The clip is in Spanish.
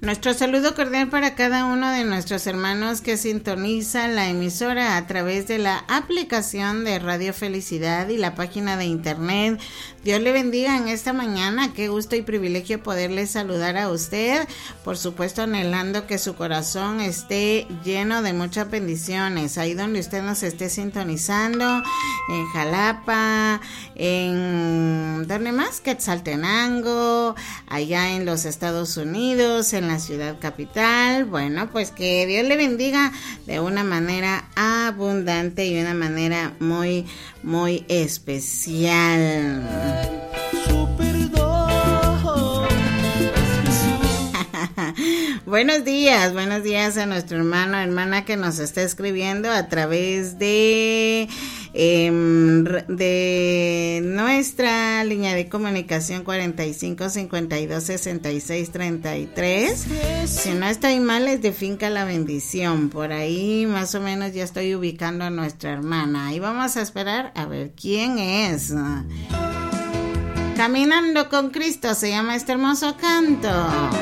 Nuestro saludo cordial para cada uno de nuestros hermanos que sintonizan la emisora a través de la aplicación de Radio Felicidad y la página de internet. Dios le bendiga en esta mañana. Qué gusto y privilegio poderle saludar a usted. Por supuesto, anhelando que su corazón esté lleno de muchas bendiciones. Ahí donde usted nos esté sintonizando, en Jalapa, en ¿dónde más? Quetzaltenango, allá en los Estados Unidos, en la ciudad capital. Bueno, pues que Dios le bendiga de una manera abundante y una manera muy, muy especial. Buenos días a nuestro hermana que nos está escribiendo a través de nuestra línea de comunicación 45 52 66 33. Si no estoy mal, es de Finca La Bendición. Por ahí más o menos ya estoy ubicando a nuestra hermana. Y vamos a esperar a ver quién es. Caminando con Cristo se llama este hermoso canto.